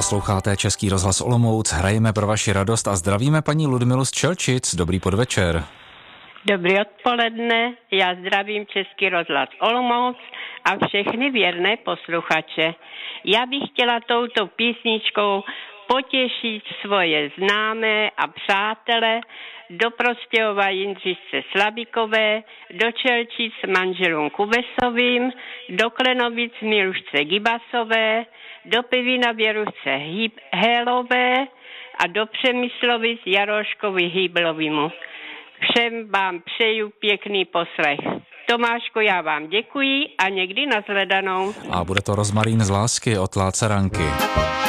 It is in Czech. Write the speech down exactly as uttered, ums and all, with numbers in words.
Posloucháte Český rozhlas Olomouc, hrajeme pro vaši radost a zdravíme paní Ludmilu z Čelčic. Dobrý podvečer. Dobrý odpoledne, já zdravím Český rozhlas Olomouc a všechny věrné posluchače. Já bych chtěla touto písničkou potěšit svoje známé a přátele do Prostějova Jindřišce Slavíkové, do Čelčic manželům Kubesovým, do Klenovic Milušce Gibasové, do Pivina Věrušce Hélové a do Přemyslovic Jaroškovi Hýblovému. Všem vám přeju pěkný poslech. Tomáško, já vám děkuji a někdy nashledanou. A bude to Rozmarín z lásky od Lácaranky.